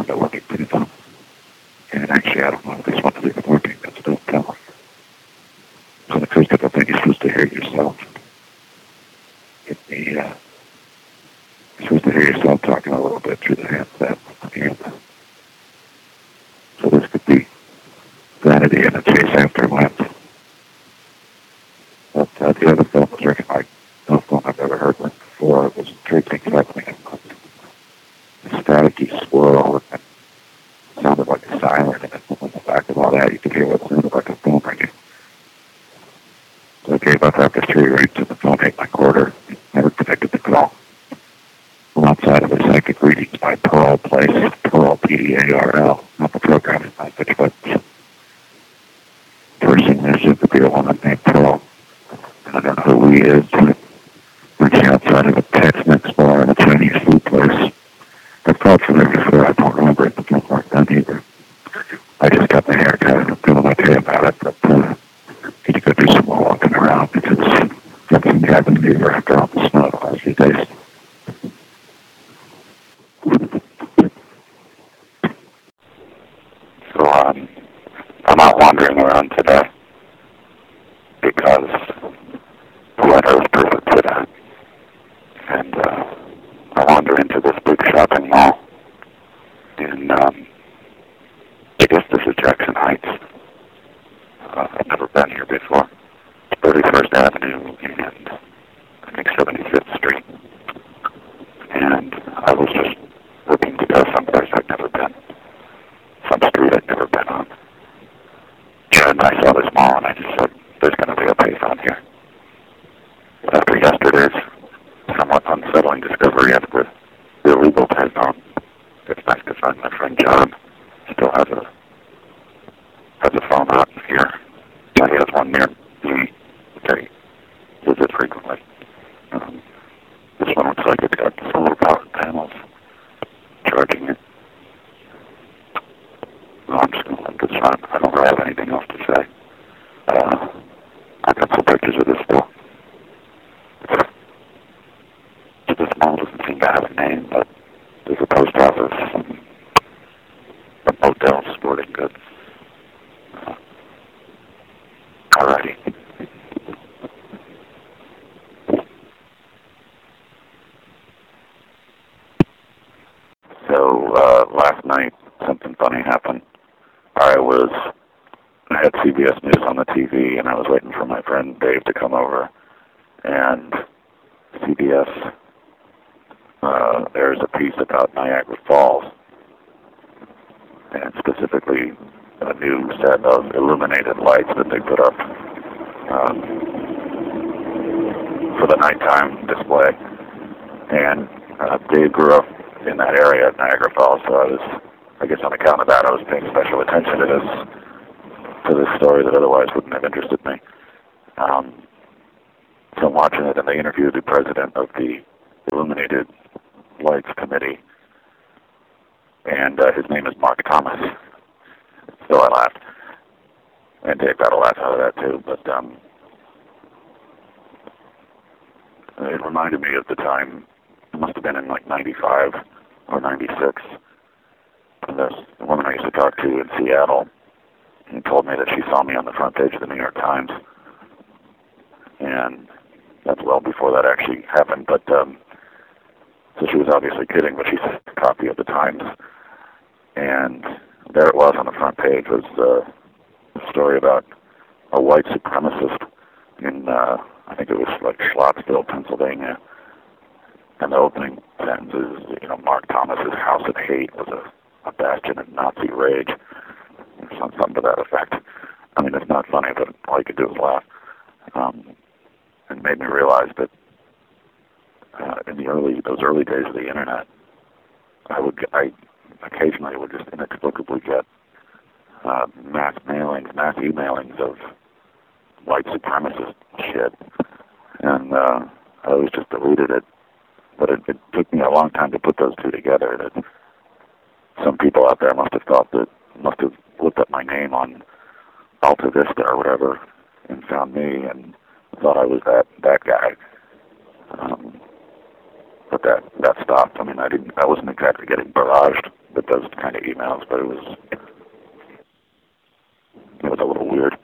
window looking through them. And actually, I don't know if this one is even working, but still tell. So the acoustical thing, you're supposed to hear yourself. You're supposed to hear yourself talking a little bit through the handset. And so this could be vanity and a chase after wind. But the other film was recognized. No film I've ever heard one before. It was three things happening at once. A staticky swirl, and it sounded like a siren, and on the back of all that, you could hear what sounded like a phone ringing. So I gave up after 3 rings, and the phone ate my quarter. Never connected the call. Well, outside of a psychic readings by Pearl Place, Pearl, P-E-A-R-L, not the programming language, but person there seems to be a woman named Pearl. I don't know who he is. Reaching outside of a Tex-Mex bar and a Chinese food place. I've called from there before. I don't remember it. The phone weren't done either. I just got my hair cut. I'm feeling okay about it, but need to go do some more walking around because nothing happened either after all the snow the last few days. So I'm out wandering around today because the weather is perfect today. And I wander into this big shopping mall in, I guess this is Jackson Heights. I've never been here before. 31st Avenue and I think 75th Street. And I was just looking to go someplace I'd never been. Some street I'd never been on. And I saw this mall and I just said, there's going to be a payphone here. But after yesterday's somewhat unsettling discovery of the illegal payphone, it's nice to find my friend John still has a phone out here. He has one near me that he visits frequently. This one looks like it's got solar powered panels charging it. Well, I'm just going to let this run. I don't really have anything else to say. I got some pictures of this still. This mall doesn't seem to have a name, but there's a post office, a motel, sporting goods. Alrighty. So, last night, something funny happened. I had CBS News on the TV, and I was waiting for my friend Dave to come over. And CBS, there's a piece about Niagara Falls, and specifically a new set of illuminated lights that they put up for the nighttime display. And Dave grew up in that area at Niagara Falls, so I guess on account of that, I was paying special attention to this story that otherwise wouldn't have interested me. So I'm watching it, and they interviewed the president of the Illuminated Lights Committee, and his name is Mark Thomas. So I laughed, and Dave got a laugh out of that too, but it reminded me of the time, it must have been in like 95 or 96, and there's a woman I used to talk to in Seattle, and told me that she saw me on the front page of the New York Times, and that's well before that actually happened, but so she was obviously kidding, but she sent a copy of the Times, and there it was on the front page was a story about a white supremacist in, I think it was like Schlottsville, Pennsylvania, and the opening sentence is, Mark Thomas's house of hate was a bastion of Nazi rage, or something to that effect. I mean, it's not funny, but all you could do was laugh. It made me realize that in those early days of the internet, I occasionally would just inexplicably get mass emailings of white supremacist shit, and I always just deleted it. But it took me a long time to put those two together. That some people out there must have looked up my name on Alta Vista or whatever and found me and thought I was that guy. But that stopped. I mean, I wasn't exactly getting barraged with those kind of emails, but it was a little weird.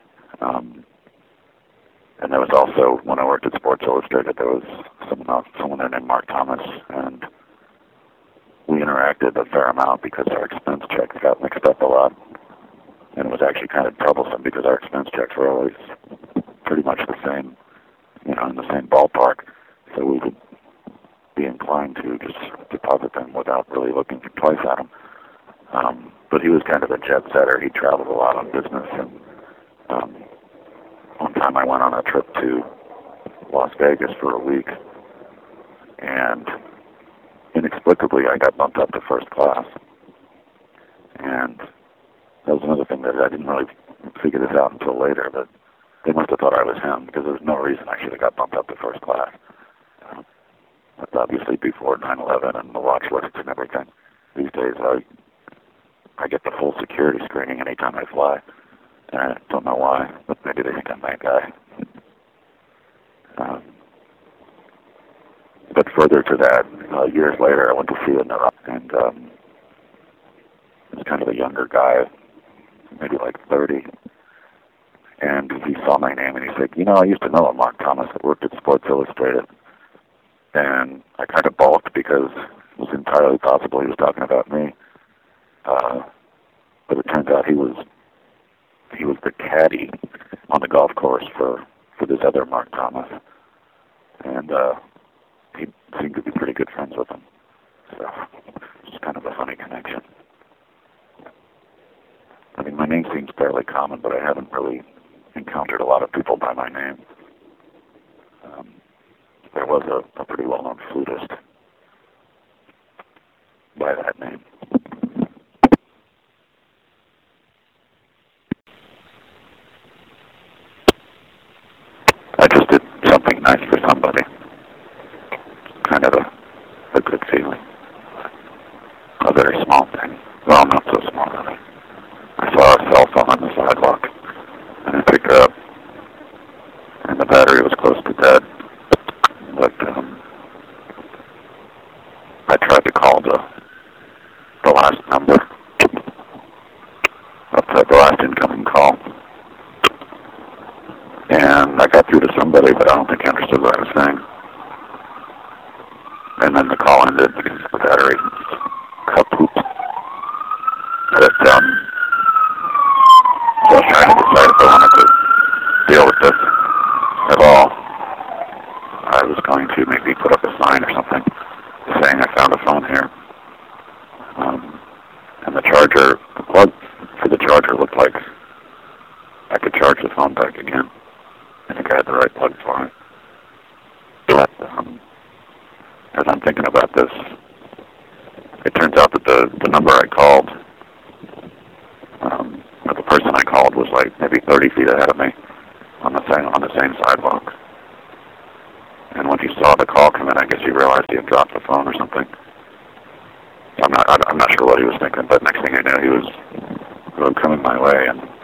And there was also, when I worked at Sports Illustrated, there was someone there named Mark Thomas, and we interacted a fair amount because our expense checks got mixed up a lot. And it was actually kind of troublesome because our expense checks were always pretty much the same, in the same ballpark. So we would be inclined to just deposit them without really looking twice at them. But he was kind of a jet setter. He traveled a lot on business. And one time I went on a trip to Las Vegas for a week. And inexplicably, I got bumped up to first class. And that was another thing that I didn't really figure this out until later, but they must have thought I was him because there was no reason I should have got bumped up to first class. That's obviously before 9/11 and the watch lists and everything. These days, I get the full security screening anytime I fly. And I don't know why, but maybe they think I'm that guy. But further to that, years later, I went to see another, and he was kind of a younger guy, maybe like 30. And he saw my name and he said, I used to know a Mark Thomas that worked at Sports Illustrated. And I kind of balked because it was entirely possible he was talking about me. But it turns out he was the caddy on the golf course for this other Mark Thomas. And he seemed to be pretty good friends with him. So it's kind of a funny connection. I mean, my name seems fairly common, but I haven't really encountered a lot of people by my name. There was a pretty well-known flutist by that name. I just did something nice for somebody. Kind of a good feeling. A very small thing. Well, not so small, really. I saw a cell phone on the sidewalk, and I picked her up, and the battery was close to dead. But I tried to call the last number, the last incoming call, and I got through to somebody, but I don't think I understood what I was saying. And then the call ended because the battery kaput. But so I was trying to decide if I wanted to deal with this at all. I was going to maybe put up a sign or something saying I found a phone here. And the plug for the charger looked like I could charge the phone back again. I think I had the right plug for it. But as I'm thinking about this, it turns out that the number I called, or the person I called was like maybe 30 feet ahead of me on the same sidewalk. And when he saw the call come in, I guess he realized he had dropped the phone or something. I'm not sure what he was thinking, but next thing I knew, he was coming my way, and